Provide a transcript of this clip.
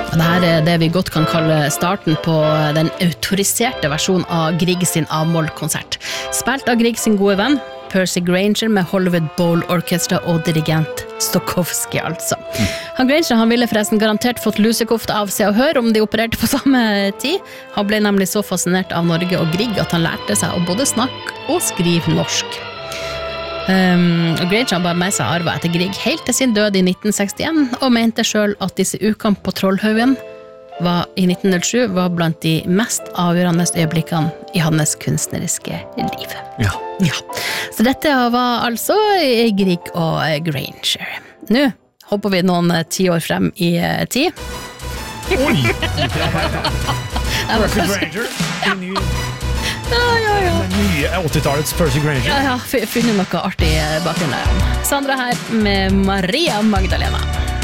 Det her det vi godt kan kalle starten på den autoriserte versjonen av Grieg sin avmål-konsert. Spilt av Grieg sin gode venn, Percy Grainger med Hollywood Bowl Orchestra og dirigent Stokowski, altså. Han Grainger han ville forresten garantert fått lusekofte av Se og Hør om de opererte på samme tid. Han ble nemlig så fascinert av Norge og Grieg at han lærte seg å både snakke og skrive norsk. Og Grainger bare med seg arvet etter Grieg helt til sin død i 1961 og mente selv at disse ukene på Trollhaugen i 1907 var blant de mest avgjørende øyeblikkene i hans kunstneriske liv. Ja. Så dette var altså Grieg og Grainger. Nå hopper vi noen 10 år frem i tid. Oi! Percy Grainger. Ja. Nye 80-tallets Percy Grainger. Ja, funnet noe artig bak den der. Sandra her med Maria Magdalena.